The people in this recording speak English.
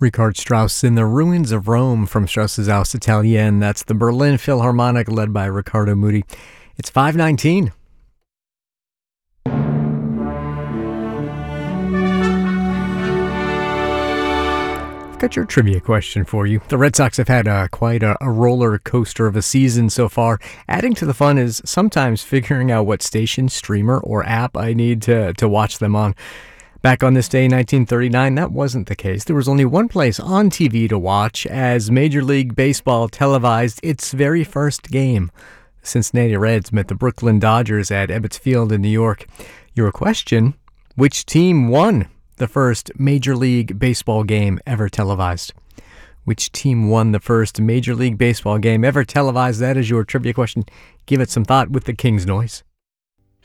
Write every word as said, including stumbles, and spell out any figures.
Richard Strauss in the Ruins of Rome from Strauss's Aus Italien. That's the Berlin Philharmonic led by Riccardo Muti. It's five nineteen. I've got your trivia question for you. The Red Sox have had a, quite a, a roller coaster of a season so far. Adding to the fun is sometimes figuring out what station, streamer, or app I need to, to watch them on. Back on this day in nineteen thirty-nine, that wasn't the case. There was only one place on T V to watch as Major League Baseball televised its very first game. The Cincinnati Reds met the Brooklyn Dodgers at Ebbets Field in New York. Your question, which team won the first Major League Baseball game ever televised? Which team won the first Major League Baseball game ever televised? That is your trivia question. Give it some thought with the King's Noise.